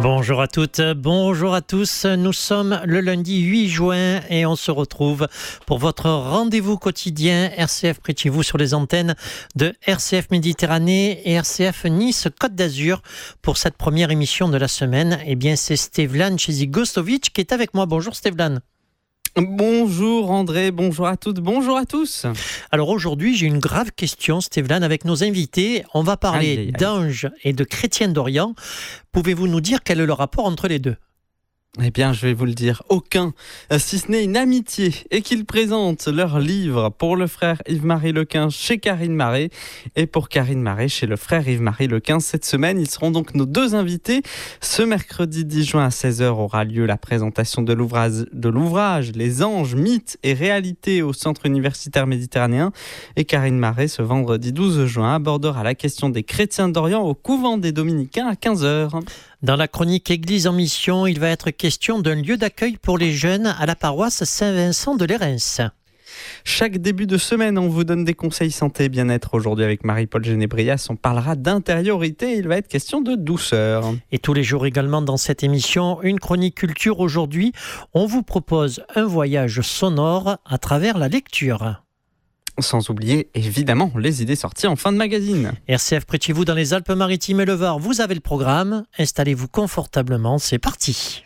Bonjour à toutes, bonjour à tous. Nous sommes le lundi 8 juin et on se retrouve pour votre rendez-vous quotidien RCF près de chez vous sur les antennes de RCF Méditerranée et RCF Nice Côte d'Azur. Pour cette première émission de la semaine, c'est Stevlan Chezigostovic qui est avec moi. Bonjour Stevlan. Bonjour André, bonjour à toutes, bonjour à tous. Alors aujourd'hui, j'ai une grave question, Stevlan, avec nos invités. On va parler d'anges et de chrétiens d'Orient. Pouvez-vous nous dire quel est le rapport entre les deux ? Eh bien, je vais vous le dire, aucun, si ce n'est une amitié, et qu'ils présentent leur livre pour le frère Yves-Marie Lequin chez Karine Marais, et pour Karine Marais chez le frère Yves-Marie Lequin. Cette semaine, ils seront donc nos deux invités. Ce mercredi 10 juin à 16h aura lieu la présentation de l'ouvrage Les anges, mythes et réalités au Centre universitaire méditerranéen. Et Karine Marais, ce vendredi 12 juin, abordera la question des chrétiens d'Orient au couvent des Dominicains à 15h. Dans la chronique Église en mission, il va être question d'un lieu d'accueil pour les jeunes à la paroisse Saint-Vincent de Lérins. Chaque début de semaine, on vous donne des conseils santé et bien-être. Aujourd'hui, avec Marie-Paul Génébrias, on parlera d'intériorité. Il va être question de douceur. Et tous les jours également dans cette émission, une chronique culture. Aujourd'hui, on vous propose un voyage sonore à travers la lecture. Sans oublier, évidemment, les idées sorties en fin de magazine. RCF près de chez vous dans les Alpes-Maritimes et le Var, vous avez le programme. Installez-vous confortablement, c'est parti.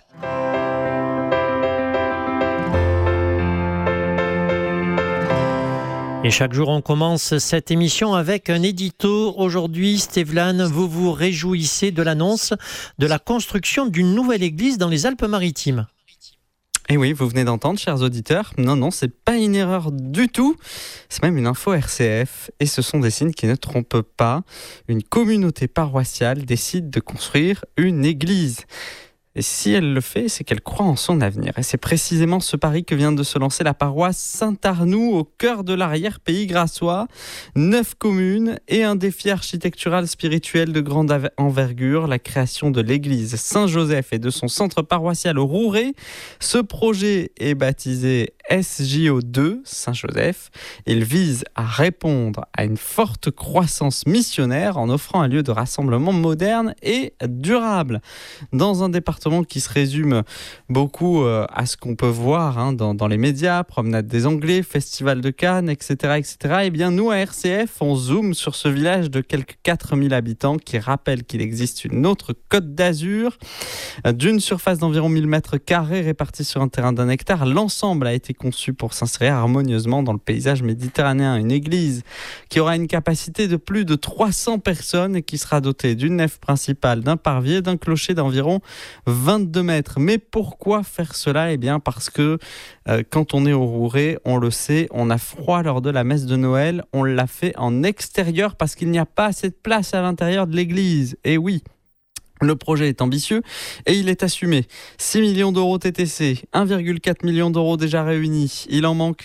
Et chaque jour, on commence cette émission avec un édito. Aujourd'hui, Stevlan, vous vous réjouissez de l'annonce de la construction d'une nouvelle église dans les Alpes-Maritimes. Et oui, vous venez d'entendre, chers auditeurs. Non, c'est pas une erreur du tout. C'est même une info RCF. Et ce sont des signes qui ne trompent pas. Une communauté paroissiale décide de construire une église. Et si elle le fait, c'est qu'elle croit en son avenir. Et c'est précisément ce pari que vient de se lancer la paroisse Saint-Arnoux au cœur de l'arrière-pays grassois. 9 communes et un défi architectural spirituel de grande envergure, la création de l'église Saint-Joseph et de son centre paroissial au Rouret. Ce projet est baptisé SJO2, Saint-Joseph. Il vise à répondre à une forte croissance missionnaire en offrant un lieu de rassemblement moderne et durable. Dans un département qui se résume beaucoup à ce qu'on peut voir dans les médias, promenade des Anglais, festival de Cannes, etc. Eh bien, nous, à RCF, on zoome sur ce village de quelques 4000 habitants qui rappelle qu'il existe une autre Côte d'Azur. D'une surface d'environ 1000 mètres carrés répartie sur un terrain d'1 hectare, l'ensemble a été conçu pour s'insérer harmonieusement dans le paysage méditerranéen. Une église qui aura une capacité de plus de 300 personnes et qui sera dotée d'une nef principale, d'un parvis, d'un clocher d'environ 22 mètres. Mais pourquoi faire cela ? Eh bien parce que quand on est au Rouret, on le sait, on a froid lors de la messe de Noël. On l'a fait en extérieur parce qu'il n'y a pas assez de place à l'intérieur de l'église. Et oui, le projet est ambitieux et il est assumé. 6 millions d'euros TTC, 1,4 million d'euros déjà réunis. Il en manque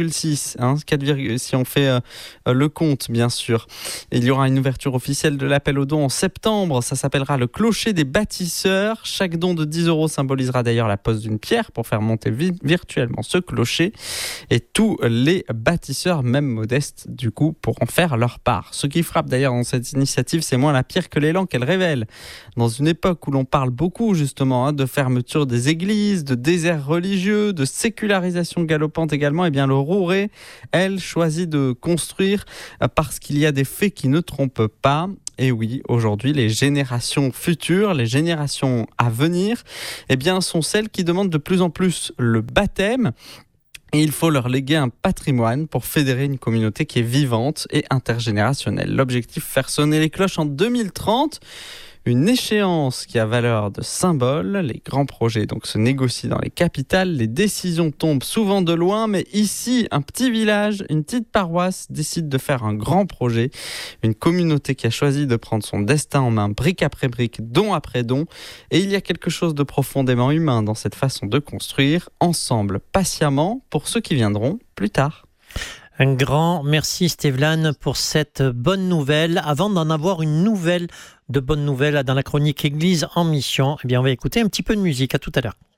4,6, si on fait le compte, bien sûr. Il y aura une ouverture officielle de l'appel aux dons en septembre. Ça s'appellera le clocher des bâtisseurs. Chaque don de 10 euros symbolisera d'ailleurs la pose d'une pierre pour faire monter virtuellement ce clocher. Et tous les bâtisseurs, même modestes, du coup, pourront faire leur part. Ce qui frappe d'ailleurs dans cette initiative, c'est moins la pierre que l'élan qu'elle révèle. Dans une époque où l'on parle beaucoup justement de fermeture des églises, de désert religieux, de sécularisation galopante également, eh bien le Rouret, elle, choisit de construire parce qu'il y a des faits qui ne trompent pas. Et oui, aujourd'hui, les générations futures, les générations à venir, eh bien, sont celles qui demandent de plus en plus le baptême. Et il faut leur léguer un patrimoine pour fédérer une communauté qui est vivante et intergénérationnelle. L'objectif, faire sonner les cloches en 2030. Une échéance qui a valeur de symbole. Les grands projets donc se négocient dans les capitales. Les décisions tombent souvent de loin, mais ici, un petit village, une petite paroisse décide de faire un grand projet. Une communauté qui a choisi de prendre son destin en main, brique après brique, don après don. Et il y a quelque chose de profondément humain dans cette façon de construire, ensemble, patiemment, pour ceux qui viendront plus tard. Un grand merci Stevlan pour cette bonne nouvelle. Avant d'en avoir une nouvelle de bonne nouvelle dans la chronique Église en mission, on va écouter un petit peu de musique. À tout à l'heure.